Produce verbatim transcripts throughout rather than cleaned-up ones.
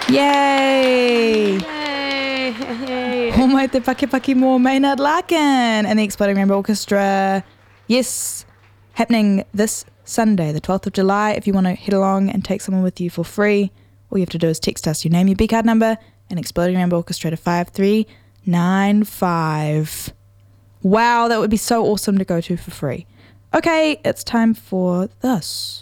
Yay! Yay! All my te Pakipaki Mō Maynard Larkin and the Exploding Rainbow Orchestra. Yes, happening this Sunday, the twelfth of July. If you want to head along and take someone with you for free, all you have to do is text us your name, your B card number, and Exploding Rainbow Orchestra to five three nine five. Wow, that would be so awesome to go to for free. Okay, it's time for this.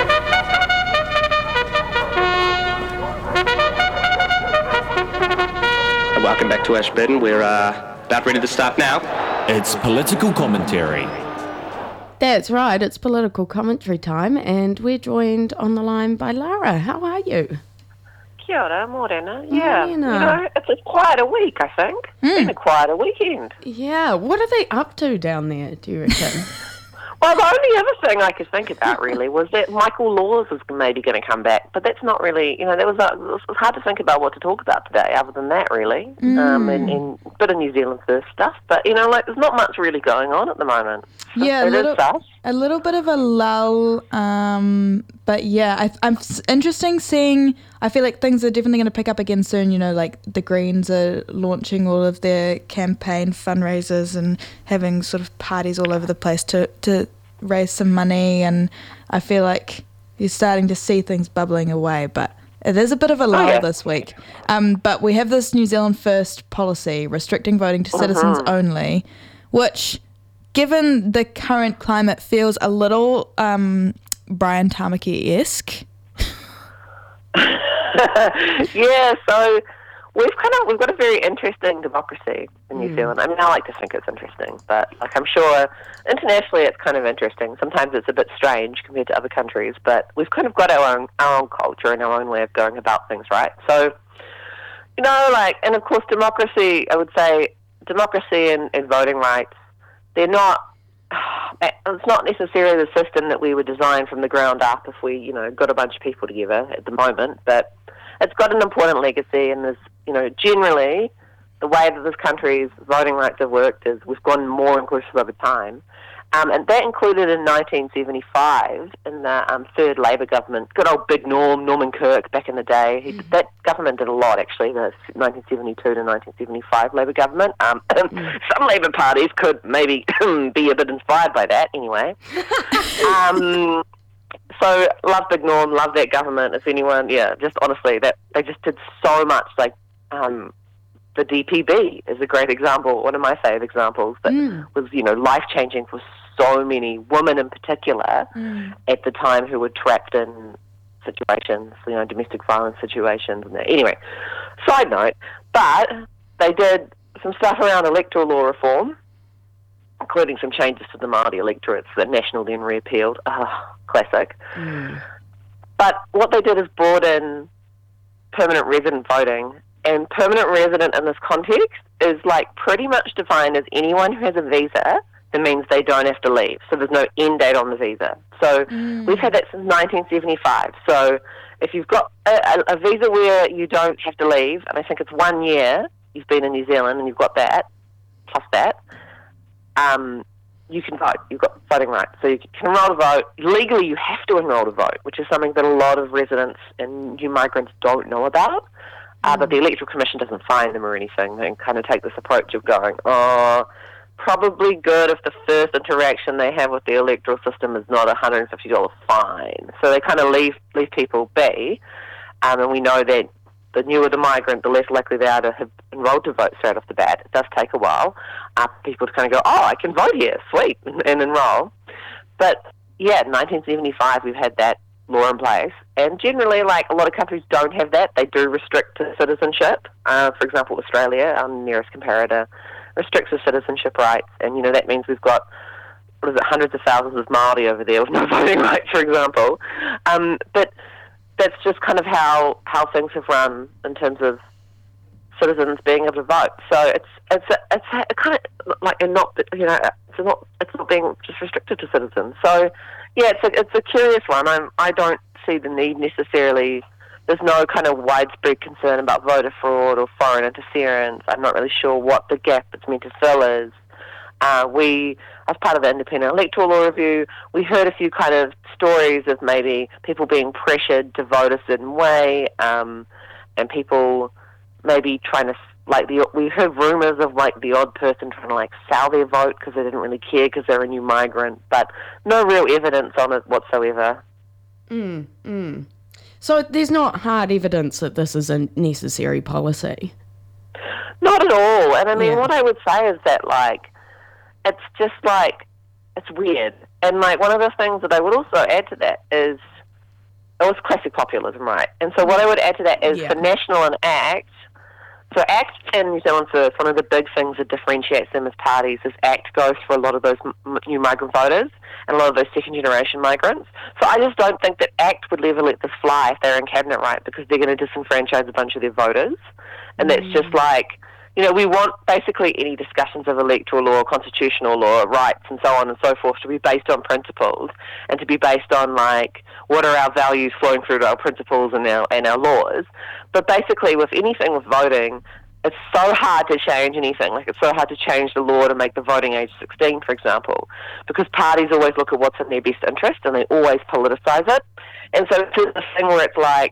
Welcome back to Ashburton. We're uh, about ready to start now. It's political commentary. That's right, it's political commentary time, and we're joined on the line by Lara. How are you? Kia ora, morena. Yeah, Morena. you know, it's a quieter week, I think. It's been a quieter weekend. Yeah, what are they up to down there, do you reckon? Well, the only other thing I could think about, really, was that Michael Laws is maybe going to come back, but that's not really, you know, that was, uh, it was hard to think about what to talk about today, other than that, really, Mm. um, and, and a bit of New Zealand First stuff, but, you know, like, there's not much really going on at the moment. Yeah, a It little, is sus. a little bit of a lull, um, but yeah, I, I'm s- interesting seeing. I feel like things are definitely going to pick up again soon. You know, like the Greens are launching all of their campaign fundraisers and having sort of parties all over the place to to raise some money, and I feel like you're starting to see things bubbling away, but. There's a bit of a lull yeah. this week, um, but we have this New Zealand First policy restricting voting to citizens only, which, given the current climate, feels a little um, Brian Tamaki-esque. Yeah, so we've kind of we've got a very interesting democracy in New Zealand. I mean, I like to think it's interesting, but like I'm sure internationally it's kind of interesting. Sometimes it's a bit strange compared to other countries, but we've kind of got our own our own culture and our own way of going about things, right? So, you know, like, and of course, democracy. I would say democracy and, and voting rights. They're not. It's not necessarily the system that we would design from the ground up if we, you know, got a bunch of people together at the moment, but it's got an important legacy, and there's, you know, generally the way that this country's voting rights have worked is we've gone more inclusive over time. Um, and that included in nineteen seventy-five in the um, third Labour government. Good old Big Norm, Norman Kirk back in the day. He, that government did a lot, actually, the nineteen seventy-two to nineteen seventy-five Labour government. Um, some Labour parties could maybe be a bit inspired by that, anyway. um, so, love Big Norm, love that government. If anyone, yeah, just honestly, that they just did so much. Like, um, the D P B is a great example, one of my favourite examples, that Mm. was, you know, life-changing for so many women in particular Mm. at the time who were trapped in situations, you know, domestic violence situations. And that. Anyway, side note, but they did some stuff around electoral law reform, including some changes to the Māori electorates that National then repealed. Ah, classic. Mm. But what they did is brought in permanent resident voting, and permanent resident in this context is like pretty much defined as anyone who has a visa that means they don't have to leave. So there's no end date on the visa. So Mm. we've had that since nineteen seventy-five. So if you've got a, a, a visa where you don't have to leave, and I think it's one year you've been in New Zealand and you've got that, plus that, um, you can vote. You've got voting rights. So you can enroll to vote. Legally, you have to enroll to vote, which is something that a lot of residents and new migrants don't know about. Uh, but the Electoral Commission doesn't fine them or anything. They kind of take this approach of going, oh, probably good if the first interaction they have with the electoral system is not a one hundred fifty dollars fine. So they kind of leave leave people be. Um, and we know that the newer the migrant, the less likely they are to have enrolled to vote straight off the bat. It does take a while uh, for people to kind of go, oh, I can vote here, sweet, and, and enroll. But, yeah, in nineteen seventy-five we've had that law in place, and generally, like, a lot of countries don't have that. They do restrict to citizenship. Uh, for example, Australia, our nearest comparator, restricts the citizenship rights, and, you know, that means we've got, what is it, hundreds of thousands of Māori over there with no voting rights, for example. Um, but that's just kind of how, how things have run in terms of citizens being able to vote. So it's it's a, it's a kind of like a not, you know, it's not it's not being just restricted to citizens. So yeah, it's a it's a curious one. I'm I don't see the need necessarily. There's no kind of widespread concern about voter fraud or foreign interference. I'm not really sure what the gap it's meant to fill is. Uh, we, as part of the Independent Electoral Law Review, we heard a few kind of stories of maybe people being pressured to vote a certain way, um, and people maybe trying to, like, the we heard rumours of, like, the odd person trying to, like, sell their vote because they didn't really care because they're a new migrant, but no real evidence on it whatsoever. Mm, mm. So there's not hard evidence that this is a necessary policy? Not at all. And I mean, Yeah. what I would say is that, like, it's just, like, it's weird. And, like, one of the things that I would also add to that is, it was classic populism, right? And so what I would add to that is Yeah. for National and ACT, so ACT in New Zealand first, one of the big things that differentiates them as parties is ACT goes for a lot of those m- new migrant voters and a lot of those second-generation migrants. So I just don't think that ACT would ever let this fly if they're in cabinet, right, because they're going to disenfranchise a bunch of their voters. And that's just like, you know, we want basically any discussions of electoral law, constitutional law, rights, and so on and so forth to be based on principles and to be based on, like, what are our values flowing through to our principles and our, and our laws. But basically, with anything with voting, it's so hard to change anything. Like, it's so hard to change the law to make the voting age sixteen, for example, because parties always look at what's in their best interest and they always politicise it. And so it's this thing where it's like,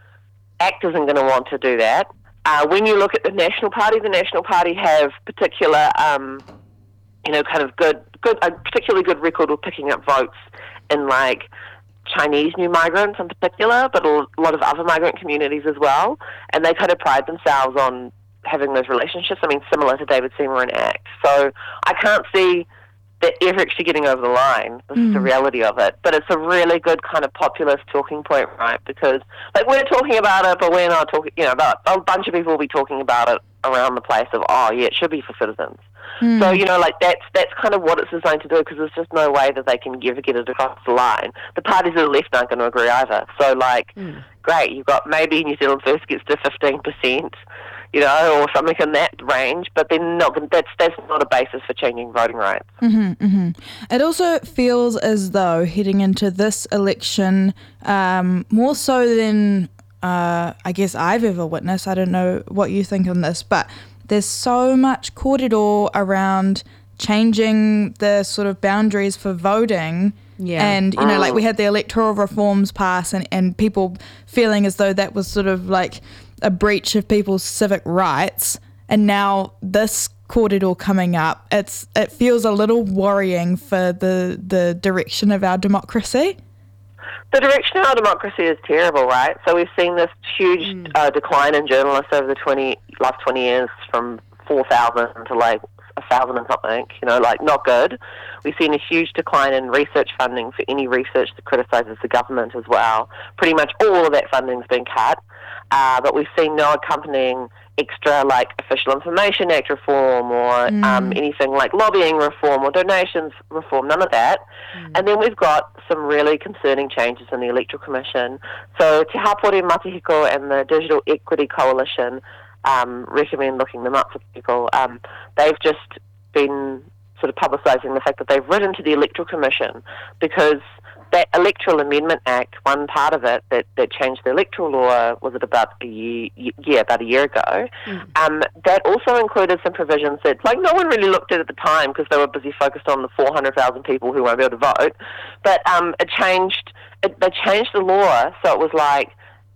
ACT isn't going to want to do that. Uh, when you look at the National Party, the National Party have particular, um, you know, kind of good, good, a particularly good record of picking up votes in, like, Chinese new migrants in particular, but a lot of other migrant communities as well. And they kind of pride themselves on having those relationships. I mean, similar to David Seymour and ACT. So I can't see that ever actually getting over the line. This is the reality of it. But it's a really good kind of populist talking point, right? Because, like, we're talking about it, but we're not talking, you know, about, a bunch of people will be talking about it around the place of, oh, yeah, it should be for citizens. Mm. So, you know, like, that's that's kind of what it's designed to do, because there's just no way that they can ever get it across the line. The parties of the left aren't going to agree either. So, like, mm. great, you've got maybe New Zealand First gets to fifteen percent, you know, or something in that range, but they're not. That's that's not a basis for changing voting rights. Mm-hmm, mm-hmm. It also feels as though heading into this election, um, more so than uh, I guess I've ever witnessed. I don't know what you think on this, but there's so much kōrero around changing the sort of boundaries for voting. Yeah. And, you know, like, we had the electoral reforms pass and, and people feeling as though that was sort of like a breach of people's civic rights. And now this kōrero coming up, it's it feels a little worrying for the, the direction of our democracy. The direction of our democracy is terrible, right? So we've seen this huge mm. uh, decline in journalists over the twenty last twenty years, from four thousand to like a thousand and something, you know, like, not good. We've seen a huge decline in research funding for any research that criticises the government as well. Pretty much all of that funding's been cut, uh, but we've seen no accompanying extra, like, Official Information Act reform or mm. um, anything like lobbying reform or donations reform, none of that. Mm. And then we've got some really concerning changes in the Electoral Commission. So Te Hapori Matahiko and the Digital Equity Coalition, um, recommend looking them up for people. Um, they've just been sort of publicising the fact that they've written to the Electoral Commission because that Electoral Amendment Act, one part of it that, that changed the electoral law, was it about a year, yeah, about a year ago, mm. um, that also included some provisions that, like, no one really looked at at the time because they were busy focused on the four hundred thousand people who won't be able to vote. But um, it changed, it, they changed the law so it was like,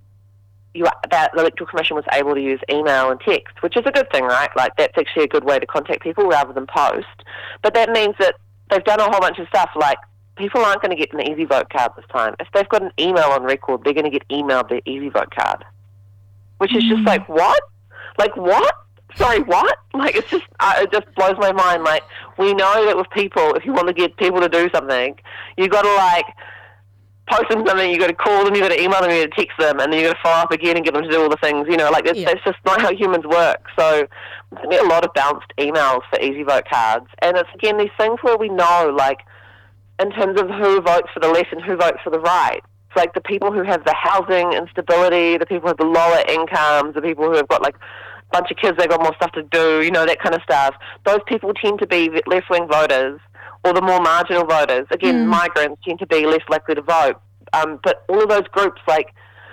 You, that the Electoral Commission was able to use email and text, which is a good thing, right? Like, that's actually a good way to contact people rather than post. But that means that they've done a whole bunch of stuff, like, people aren't going to get an Easy Vote card this time. If they've got an email on record, they're going to get emailed their Easy Vote card, which is mm. just like, what? Like, what? Sorry, what? Like, it's just, uh, it just blows my mind. Like, we know that with people, if you want to get people to do something, you've got to, like, post them something, you got to call them, you got to email them, you got to text them, and then you got to follow up again and get them to do all the things. You know, like, it's, yeah. that's just not how humans work. So there's going to be a lot of bounced emails for Easy Vote cards, and it's, again, these things where we know, like, in terms of who votes for the left and who votes for the right. It's like the people who have the housing instability, the people who have the lower incomes, the people who have got, like, a bunch of kids, they've got more stuff to do, you know, that kind of stuff. Those people tend to be left-wing voters, or the more marginal voters. Again, mm. migrants tend to be less likely to vote. Um, but all of those groups, like,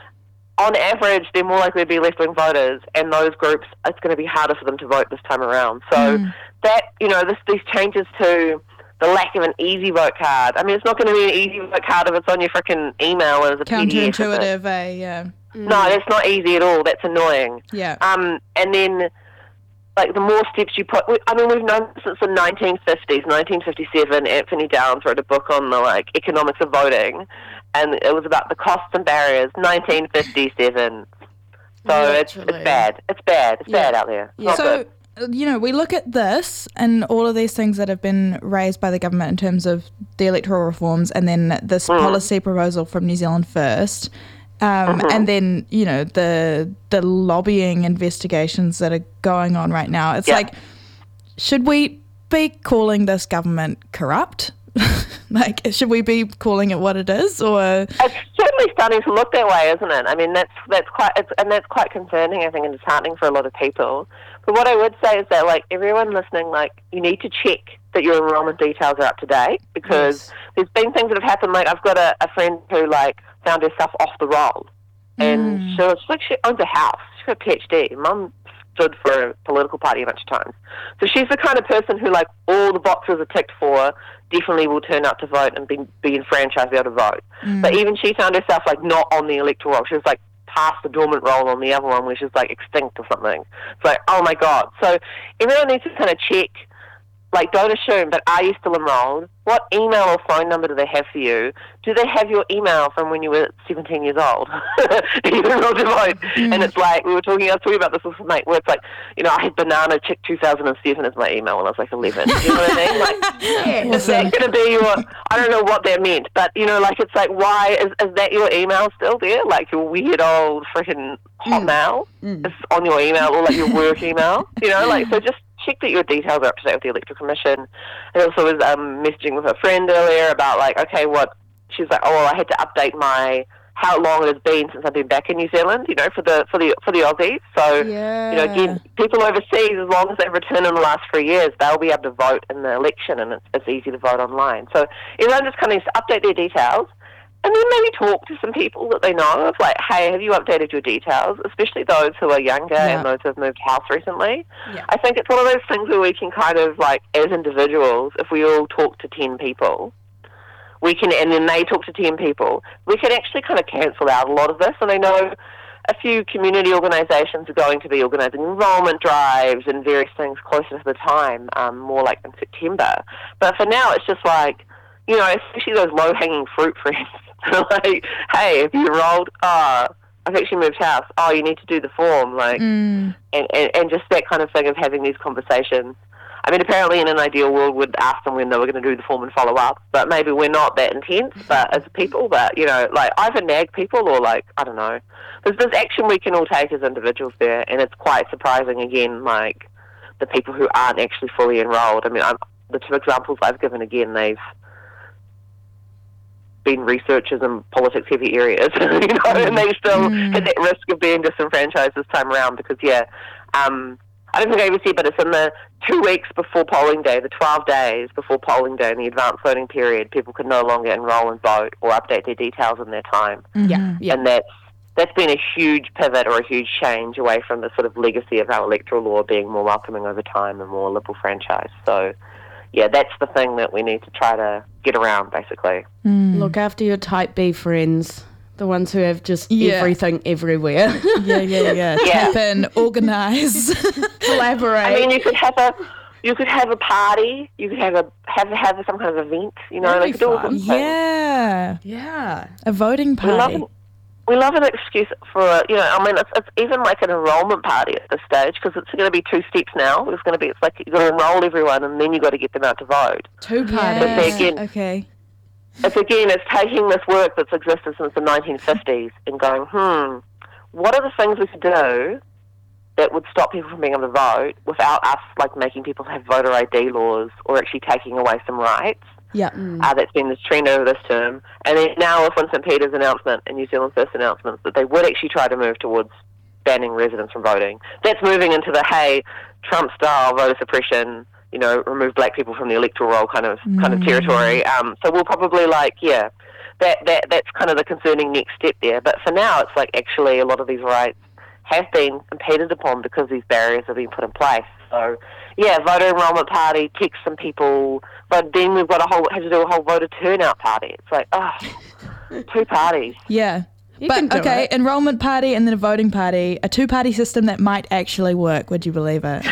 on average, they're more likely to be left-wing voters, and those groups, it's going to be harder for them to vote this time around. So mm. that, you know, this, these changes to the lack of an Easy Vote card. I mean, it's not going to be an Easy Vote card if it's on your frickin' email as a P D F. Counterintuitive, eh? Yeah. No, that's not easy at all. That's annoying. Yeah. Um, and then, like, the more steps you put... I mean, we've known since the nineteen fifties, nineteen fifty-seven, Anthony Downs wrote a book on the, like, economics of voting, and it was about the costs and barriers, nineteen fifty-seven. So it's, it's Literally. bad. It's bad. It's Yeah. bad out there. It's not So, good. you know, we look at this and all of these things that have been raised by the government in terms of the electoral reforms and then this Mm. policy proposal from New Zealand First. Um, Mm-hmm. And then, you know, the the lobbying investigations that are going on right now. It's Yeah. like, should we be calling this government corrupt? Like, should we be calling it what it is? Or It's certainly starting to look that way, isn't it? I mean, that's that's quite, it's, and that's quite concerning, I think, and disheartening for a lot of people. But what I would say is that, like, everyone listening, like, you need to check that your enrollment details are up to date, because there's been things that have happened. Like, I've got a, a friend who, like, found herself off the roll, and Mm. she was like, she owns a house. She's got a PhD. Mum stood for a political party a bunch of times. So she's the kind of person who, like, all the boxes are ticked for, definitely will turn up to vote and be, be enfranchised, be able to vote. But even she found herself, like, not on the electoral roll. She was, like, past the dormant roll on the other one where she's, like, extinct or something. It's like, oh, my God. So everyone needs to kind of check, like, don't assume, but are you still enrolled? What email or phone number do they have for you? Do they have your email from when you were seventeen years old? You enrolled to vote. And it's like, we were talking, I was talking about this with a mate, where it's like, you know, I had Banana Chick two thousand seven as my email when I was like eleven. You know what I mean? Like, is that going to be your, I don't know what that meant, but, you know, like, it's like, why, is, is that your email still there? Like, your weird old freaking Hotmail is on your email, or like your work email, you know, like, so just check that your details are up to date with the Electoral Commission. And also was um, messaging with a friend earlier about, like, okay, what, she's like, oh, well, I had to update my, how long it has been since I've been back in New Zealand, you know, for the for the for the Aussies. So, Yeah. you know, again, people overseas, as long as they've returned in the last three years, they'll be able to vote in the election, and it's, it's easy to vote online. So everyone just kind of needs to update their details, and then maybe talk to some people that they know of, like, hey, have you updated your details, especially those who are younger Yeah. and those who have moved house recently. Yeah. I think it's one of those things where we can kind of, like, as individuals, if we all talk to ten people, we can, and then they talk to ten people, we can actually kind of cancel out a lot of this. And I know a few community organisations are going to be organising enrolment drives and various things closer to the time, um, more like in September. But for now, it's just like, you know, especially those low-hanging fruit friends. Like, hey, have you enrolled? Oh, I've actually moved house. Oh, you need to do the form. Like, Mm. and, and, and just that kind of thing of having these conversations. I mean, apparently in an ideal world we'd ask them when they were going to do the form and follow up, but maybe we're not that intense, but as people, but, you know, like, either nag people or, like, I don't know. There's this action we can all take as individuals there, and it's quite surprising, again, like, the people who aren't actually fully enrolled. I mean, I'm, the two examples I've given, again, they've been researchers in politics-heavy areas, you know, and they still had that risk of being disenfranchised this time around because, yeah, um, I don't think I ever said, but it's in the two weeks before polling day, the twelve days before polling day in the advanced voting period, people can no longer enrol and vote or update their details in their time. Yeah, yeah. And that's that's been a huge pivot or a huge change away from the sort of legacy of our electoral law being more welcoming over time and more liberal franchise. So, yeah, that's the thing that we need to try to get around, basically. Look after your type B friends, the ones who have just Yeah. everything everywhere. Yeah, yeah, yeah. Yeah. Tap in, organise. Collaborate. I mean, you could have a you could have a party, you could have a have have some kind of event, you know, That'd they be could do all fun. sorts of things. Yeah. yeah. A voting We love, party. an, we love an excuse for, you know, I mean, it's, it's even like an enrolment party at this stage because it's going to be two steps now. It's going to be, it's like you've got to enrol everyone and then you've got to get them out to vote. Two Yeah. parties. But they again- Okay. It's again, it's taking this work that's existed since the nineteen fifties and going, hmm, what are the things we could do that would stop people from being able to vote without us, like, making people have voter I D laws or actually taking away some rights? Yeah. Uh, that's been this trend over this term. And then now with Winston Peters' announcement and New Zealand First announcements that they would actually try to move towards banning residents from voting. That's moving into the, hey, Trump-style voter suppression, you know, remove black people from the electoral roll kind of kind of territory. Um, so we'll probably, like, yeah, that, that that's kind of the concerning next step there. But for now, it's like actually a lot of these rights have been impeded upon because these barriers have been put in place. So, yeah, voter enrolment party, text some people, but then we've got a whole, have to do a whole voter turnout party. It's like, oh, two parties. Yeah. You can But do okay, it. enrollment party and then a voting party, a two-party system that might actually work. Would you believe it?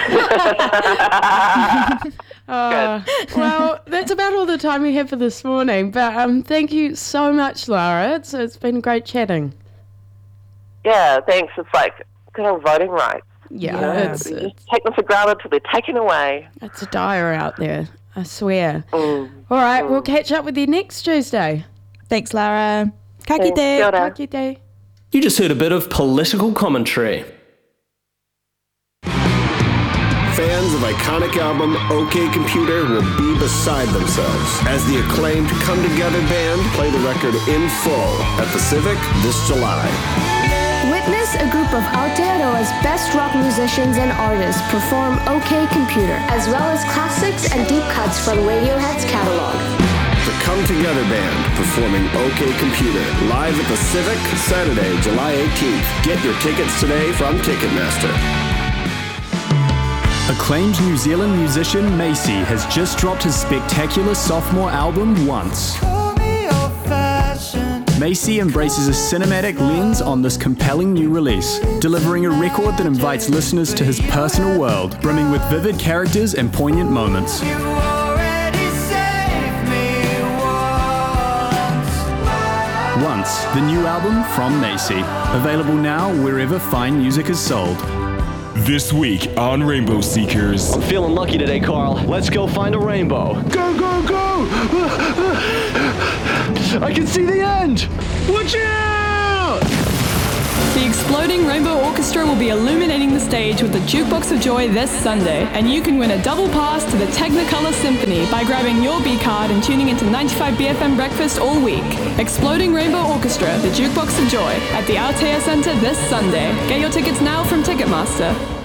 Uh, well, that's about all the time we have for this morning. But um, thank you so much, Lara. It's it's been great chatting. Yeah, thanks. It's like good old voting rights. Yeah, Yeah. it's You it's, just take them for granted till they're taken away. it's a dire out there. I swear. Mm. All right, we'll catch up with you next Tuesday. Thanks, Lara. Ka Thanks. kite. Kia ora. Ka kite. You just heard a bit of political commentary. Fans of iconic album OK Computer will be beside themselves as the acclaimed Come Together band play the record in full at the Civic this July. Witness a group of Aotearoa's best rock musicians and artists perform OK Computer, as well as classics and deep cuts from Radiohead's catalog. The Come Together band performing OK Computer live at the Civic Saturday, July eighteenth. Get your tickets today from Ticketmaster. Acclaimed New Zealand musician Macy has just dropped his spectacular sophomore album, Once. Macy embraces a cinematic lens on this compelling new release, delivering a record that invites listeners to his personal world, brimming with vivid characters and poignant moments. Once, the new album from Macy. Available now wherever fine music is sold. This week on Rainbow Seekers. I'm feeling lucky today, Carl. Let's go find a rainbow. Go, go, go! I can see the end! Watch out! The Exploding Rainbow Orchestra will be illuminating the stage with the Jukebox of Joy this Sunday, and you can win a double pass to the Technicolor Symphony by grabbing your B card and tuning into ninety-five B F M Breakfast all week. Exploding Rainbow Orchestra, the Jukebox of Joy, at the Aotea Centre this Sunday. Get your tickets now from Ticketmaster.